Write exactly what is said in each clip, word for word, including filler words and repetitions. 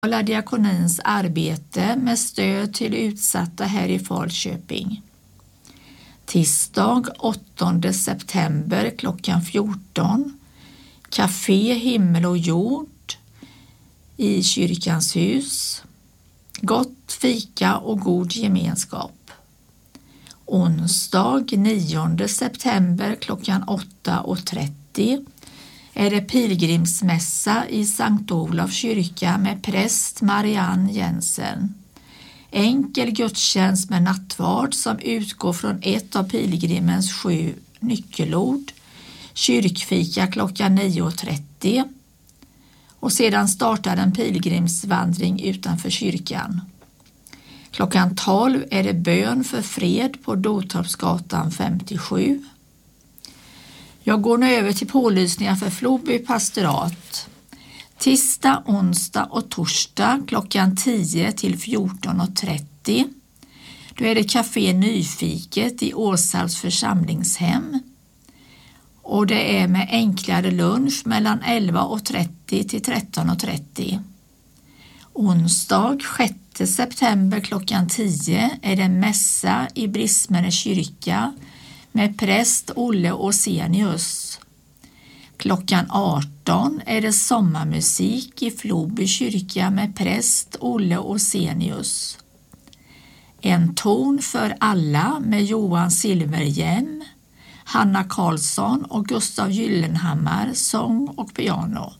diakonins arbete med stöd till utsatta här i Falköping. Tisdag åttonde september klockan fjorton. Café Himmel och jord i Kyrkans hus. Gott fika och god gemenskap. Onsdag nionde september klockan åtta och trettio är det pilgrimsmässa i Sankt Olofs kyrka med präst Marianne Jensen. Enkel gudstjänst med nattvard som utgår från ett av pilgrimens sju nyckelord. Kyrkfika klockan nio och trettio och sedan startar en pilgrimsvandring utanför kyrkan. Klockan tolv är det bön för fred på Dotorpsgatan femtiosju. Jag går nu över till pålysningar för Floby pastorat. Tisdag, onsdag och torsdag klockan tio till fjorton och trettio. Då är det Café Nyfiket i Åsals församlingshem. Och det är med enklare lunch mellan elva och trettio till tretton och trettio. Onsdag sjätte september klockan tio är det mässa i Brismene kyrka med präst Olle Osenius. Klockan arton är det sommarmusik i Floby kyrka med präst Olle Osenius. En ton för alla med Johan Silverhjem, Hanna Karlsson och Gustav Gyllenhammar, sång och piano.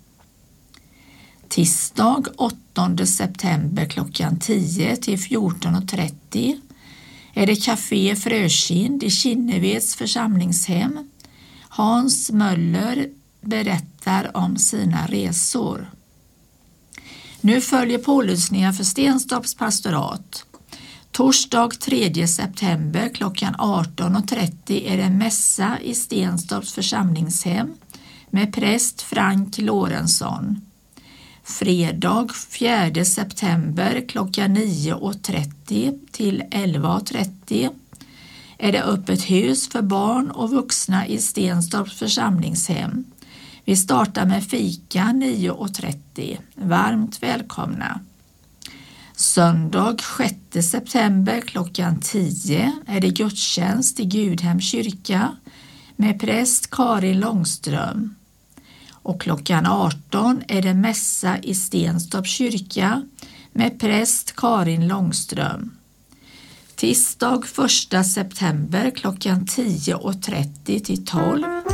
Tisdag åttonde september klockan tio till fjorton och trettio är det Café Frökind i Kinneveds församlingshem. Hans Möller berättar om sina resor. Nu följer pålysningar för Stenstorps pastorat. Torsdag tredje september klockan arton och trettio är det mässa i Stenstorps församlingshem med präst Frank Lorentzon. Fredag fjärde september klockan nio och trettio till elva och trettio är det öppet hus för barn och vuxna i Stenstorps församlingshem. Vi startar med fika nio och trettio. Varmt välkomna. Söndag sjätte september klockan tio är det gudstjänst i Gudhem kyrka med präst Karin Långström. Och klockan arton är det mässa i Stenstorps kyrka med präst Karin Långström. Tisdag första september klockan tio och trettio till tolv